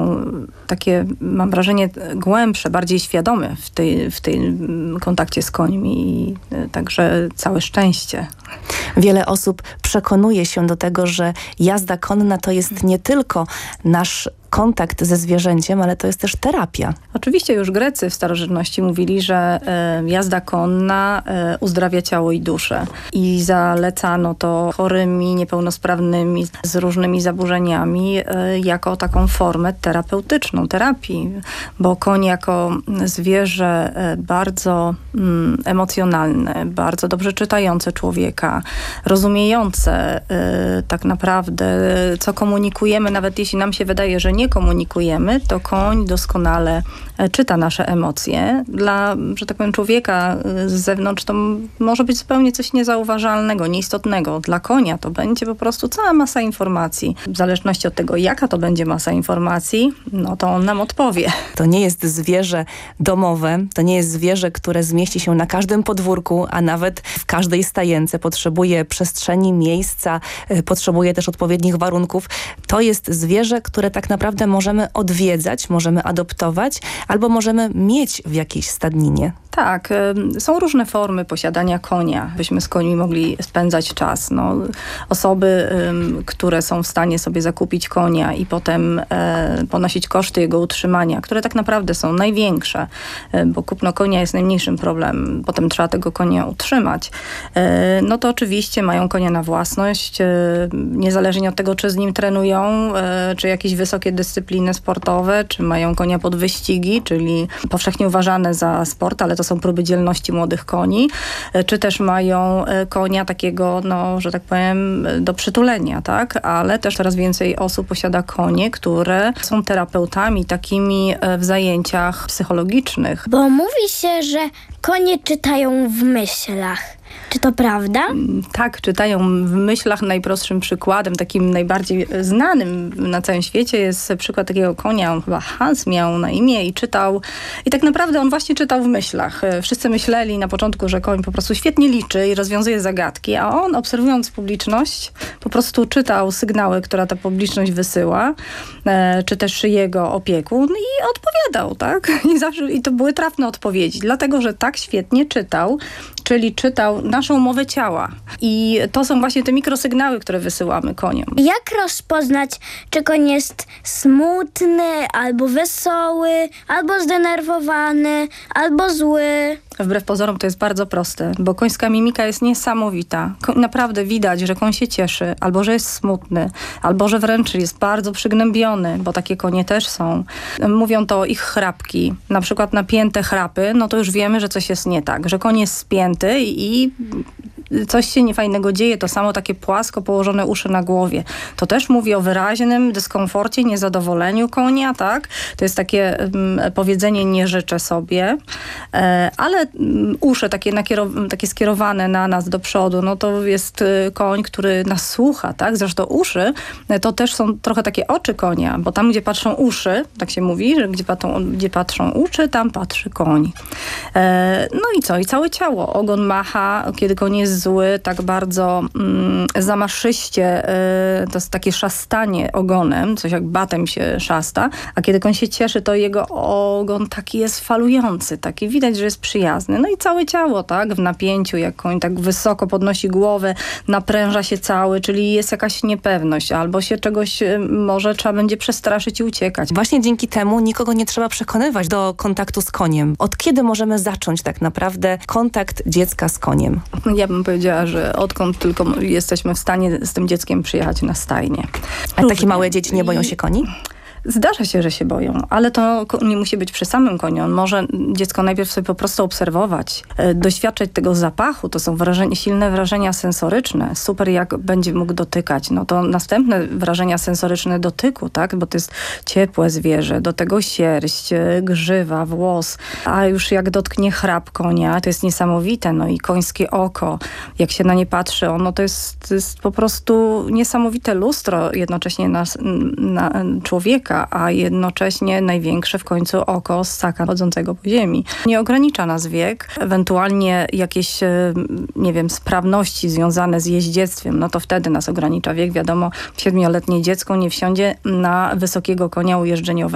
są takie, mam wrażenie, głębsze, bardziej świadome w tym kontakcie z końmi i także całe szczęście. Wiele osób przekonuje się do tego, że jazda konna to jest nie tylko nasz kontakt ze zwierzęciem, ale to jest też terapia. Oczywiście już Grecy w starożytności mówili, że jazda konna uzdrawia ciało i duszę. I zalecano to chorymi, niepełnosprawnymi, z różnymi zaburzeniami jako taką formę terapeutyczną, terapii. Bo koń jako zwierzę bardzo emocjonalne, bardzo dobrze czytające człowieka, rozumiejące tak naprawdę, co komunikujemy, nawet jeśli nam się wydaje, że nie komunikujemy, to koń doskonale czyta nasze emocje. Dla, że tak powiem, człowieka z zewnątrz to może być zupełnie coś niezauważalnego, nieistotnego. Dla konia to będzie po prostu cała masa informacji. W zależności od tego, jaka to będzie masa informacji, no to on nam odpowie. To nie jest zwierzę domowe, to nie jest zwierzę, które zmieści się na każdym podwórku, a nawet w każdej stajence. Potrzebuje przestrzeni, miejsca, potrzebuje też odpowiednich warunków. To jest zwierzę, które tak naprawdę możemy odwiedzać, możemy adoptować, albo możemy mieć w jakiejś stadninie. Tak, są różne formy posiadania konia, byśmy z końmi mogli spędzać czas. No, osoby, które są w stanie sobie zakupić konia i potem ponosić koszty jego utrzymania, które tak naprawdę są największe, bo kupno konia jest najmniejszym problemem, potem trzeba tego konia utrzymać, no to oczywiście mają konia na własność, niezależnie od tego, czy z nim trenują, czy jakieś wysokie dyscypliny sportowe, czy mają konia pod wyścigi, czyli powszechnie uważane za sport, ale to są próby dzielności młodych koni, czy też mają konia takiego, no, że tak powiem, do przytulenia, tak? Ale też coraz więcej osób posiada konie, które są terapeutami takimi w zajęciach psychologicznych. Bo mówi się, że konie czytają w myślach. Czy to prawda? Tak, czytają w myślach. Najprostszym przykładem, takim najbardziej znanym na całym świecie jest przykład takiego konia. On chyba Hans miał na imię i czytał. I tak naprawdę on właśnie czytał w myślach. Wszyscy myśleli na początku, że koń po prostu świetnie liczy i rozwiązuje zagadki, a on, obserwując publiczność, po prostu czytał sygnały, które ta publiczność wysyła, czy też jego opiekun i odpowiadał, tak? I to były trafne odpowiedzi, dlatego, że tak świetnie czytał, czyli czytał naszą mowę ciała. I to są właśnie te mikrosygnały, które wysyłamy koniom. Jak rozpoznać, czy koń jest smutny, albo wesoły, albo zdenerwowany, albo zły? Wbrew pozorom to jest bardzo proste, bo końska mimika jest niesamowita. Naprawdę widać, że koń się cieszy, albo że jest smutny, albo że wręcz jest bardzo przygnębiony, bo takie konie też są. Mówią to ich chrapki, na przykład napięte chrapy, no to już wiemy, że coś jest nie tak, że koń jest spięty i coś się niefajnego dzieje. To samo takie płasko położone uszy na głowie. To też mówi o wyraźnym dyskomforcie, niezadowoleniu konia, tak? To jest takie powiedzenie nie życzę sobie, ale uszy takie skierowane na nas do przodu, no to jest koń, który nas słucha, tak? Zresztą uszy to też są trochę takie oczy konia, bo tam, gdzie patrzą uszy, tak się mówi, że gdzie patrzą uszy, tam patrzy koń. No i co? I całe ciało. Ogon macha, kiedy koń jest zły, tak bardzo zamaszyście, to jest takie szastanie ogonem, coś jak batem się szasta, a kiedy koń się cieszy, to jego ogon taki jest falujący, taki widać, że jest przyjazny. No i całe ciało, tak, w napięciu, jak koń tak wysoko podnosi głowę, napręża się cały, czyli jest jakaś niepewność, albo się czegoś może trzeba będzie przestraszyć i uciekać. Właśnie dzięki temu nikogo nie trzeba przekonywać do kontaktu z koniem. Od kiedy możemy zacząć tak naprawdę kontakt dziecka z koniem? Ja bym powiedziała, że odkąd tylko jesteśmy w stanie z tym dzieckiem przyjechać na stajnię. A takie małe dzieci nie boją się koni? Zdarza się, że się boją, ale to nie musi być przy samym koniu. On może dziecko najpierw sobie po prostu obserwować, doświadczać tego zapachu. To są silne wrażenia sensoryczne. Super, jak będzie mógł dotykać. No to następne wrażenia sensoryczne dotyku, tak? Bo to jest ciepłe zwierzę, do tego sierść, grzywa, włos. A już jak dotknie chrap konia, to jest niesamowite. No i końskie oko, jak się na nie patrzy, ono to jest po prostu niesamowite lustro jednocześnie na człowieka, a jednocześnie największe w końcu oko ssaka chodzącego po ziemi. Nie ogranicza nas wiek, ewentualnie jakieś, nie wiem, sprawności związane z jeździectwem, no to wtedy nas ogranicza wiek. Wiadomo, 7-letnie dziecko nie wsiądzie na wysokiego konia ujeżdżeniowego.